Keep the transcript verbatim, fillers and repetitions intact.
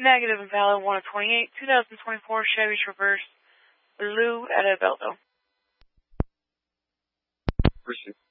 Negative invalid one of twenty-eight, two thousand twenty-four Chevy Traverse Blue at Abeldo. Pursuit.